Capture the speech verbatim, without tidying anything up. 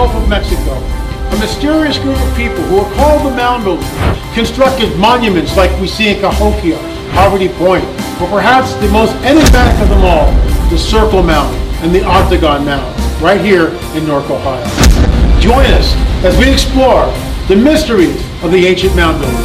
Gulf of Mexico, a mysterious group of people who are called the Mound Builders constructed monuments like we see in Cahokia, Poverty Point, or perhaps the most enigmatic of them all, the Circle Mound and the Octagon Mound, right here in Newark, Ohio. Join us as we explore the mysteries of the ancient mound builders.